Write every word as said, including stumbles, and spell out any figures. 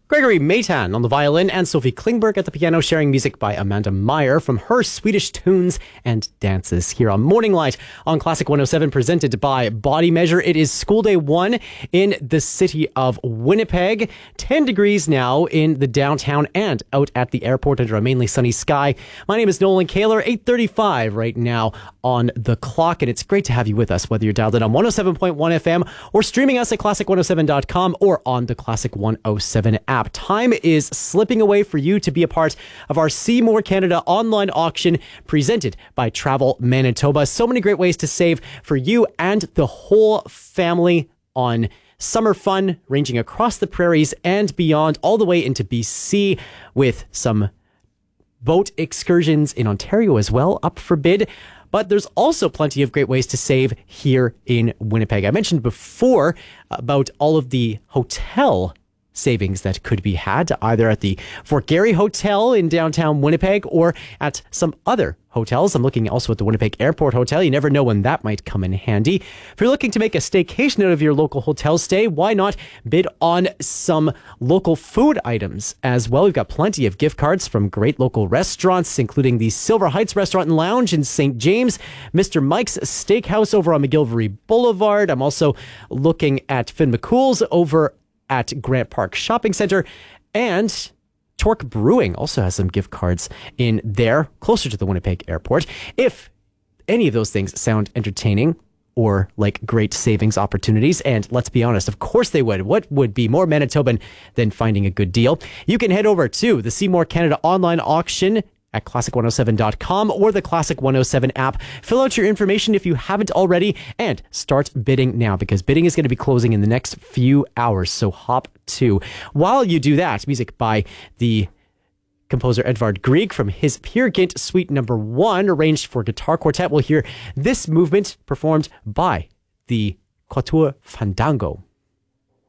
Gregory Maitan on the violin and Sophie Klingberg at the piano, sharing music by Amanda Meyer from her Swedish tunes and dances here on Morning Light on Classic one oh seven, presented by Body Measure. It is school day one in the city of Winnipeg. ten degrees now in the downtown and out at the airport under a mainly sunny sky. My name is Nolan Kaler, eight thirty-five right now on the clock, and it's great to have you with us, whether you're dialed in on one oh seven point one F M or streaming us at classic one oh seven dot com or on the Classic one oh seven app. Time is slipping away for you to be a part of our See More Canada online auction presented by Travel Manitoba. So many great ways to save for you and the whole family on summer fun ranging across the prairies and beyond, all the way into B C, with some boat excursions in Ontario as well up for bid. But there's also plenty of great ways to save here in Winnipeg. I mentioned before about all of the hotel savings that could be had either at the Fort Garry Hotel in downtown Winnipeg or at some other hotels. I'm looking also at the Winnipeg Airport Hotel. You never know when that might come in handy. If you're looking to make a staycation out of your local hotel stay, why not bid on some local food items as well? We've got plenty of gift cards from great local restaurants, including the Silver Heights Restaurant and Lounge in Saint James, Mister Mike's Steakhouse over on McGillivray Boulevard. I'm also looking at Finn McCool's over at Grant Park Shopping Center, and Torque Brewing also has some gift cards in there closer to the Winnipeg Airport. If any of those things sound entertaining or like great savings opportunities, and let's be honest, of course they would. What would be more Manitoban than finding a good deal? You can head over to the See More Canada online auction at classic one oh seven dot com or the Classic one oh seven app. Fill out your information if you haven't already and start bidding now, because bidding is going to be closing in the next few hours. So hop to. While you do that, music by the composer Edvard Grieg from his Peer Gynt Suite Number One, arranged for guitar quartet. We'll hear this movement performed by the Quatuor Fandango.